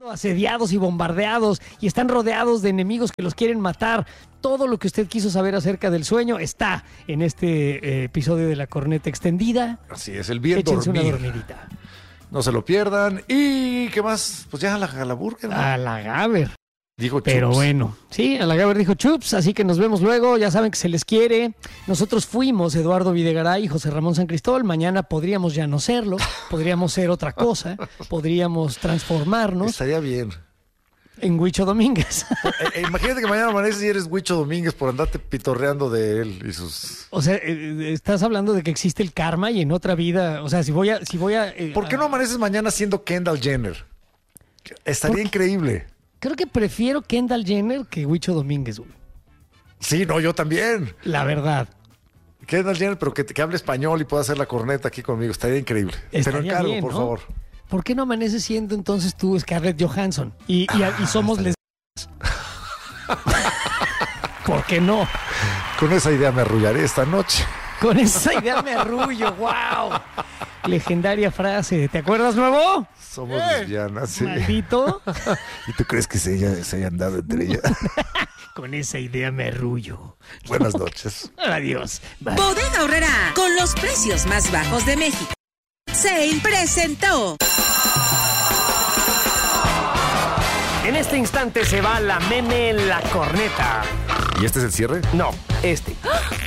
Asediados y bombardeados y están rodeados de enemigos que los quieren matar. Todo lo que usted quiso saber acerca del sueño está en este episodio de La Corneta Extendida. Así es, el bien Échense dormir. una dormidita. No se lo pierdan. ¿Y qué más? Pues ya a la burger, ¿no? A la Gaber. Dijo Pero Chups. bueno, sí, a la Gaber dijo Chups, así que nos vemos luego. Ya saben que se les quiere. Nosotros fuimos Eduardo Videgaray y José Ramón San Cristóbal. Mañana podríamos ya no serlo, podríamos ser otra cosa, podríamos transformarnos Estaría bien. en Huicho Domínguez. Imagínate que mañana amaneces y eres Huicho Domínguez por andarte pitorreando de él y sus... O sea, estás hablando de que existe el karma y en otra vida, o sea, si voy a ¿Por qué no amaneces mañana siendo Kendall Jenner? Estaría increíble. Creo que prefiero Kendall Jenner que Huicho Domínguez, güey. Sí, no, yo también. La verdad. Kendall Jenner, pero que hable español y pueda hacer la corneta aquí conmigo. Estaría increíble. Te lo Estaría encargo, bien, por ¿no? favor. ¿Por qué no amaneces siendo entonces tú Scarlett Johansson? Y somos lesbianas. ¿Por qué no? Con esa idea me arrullaré esta noche. Con esa idea me arrullo, wow. Legendaria frase. ¿Te acuerdas, nuevo? Somos lesbianas, sí. Maldito. ¿Y tú crees que se hayan dado entre ellas? Con esa idea me arrullo. Buenas noches. Adiós. Bye. Bodega Aurrerá, con los precios más bajos de México. Se presentó. En este instante se va la meme en la corneta. ¿Y este es el cierre? No, este.